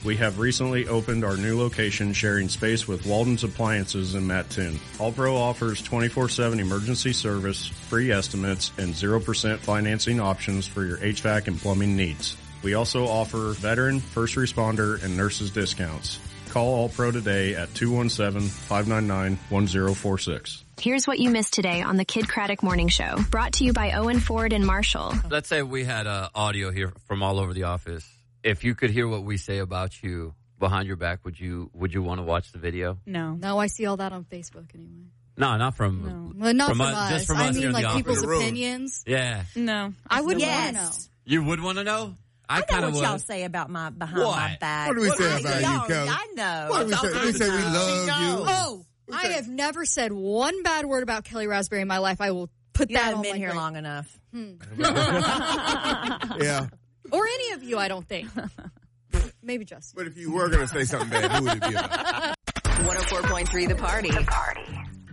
We have recently opened our new location sharing space with Walden's Appliances in Mattoon. All Pro offers 24/7 emergency service, free estimates, and 0% financing options for your HVAC and plumbing needs. We also offer veteran, first responder, and nurses discounts. Call All Pro today at 217-599-1046. Here's what you missed today on the Kid Craddock Morning Show. Brought to you by Owen Ford and Marshall. Let's say we had audio here from all over the office. If you could hear what we say about you behind your back, would you want to watch the video? No. No, I see all that on Facebook anyway. No, not from... No. Well, not from us. Just from I us mean, here in like, the people's office. opinions. Yeah. No. I would want to know. Yes. You would want to know? I know kinda what would. y'all say about my behind my back. What do we say about you, Kelly? I know. What do we say? We say we love you. Oh, I have never said one bad word about Kelly Raspberry in my life. I will put You that haven't on been my here grave. long enough. Yeah. Or any of you, I don't think. Maybe Justin. But if you were going to say something bad, who would it be about? 104.3 The Party.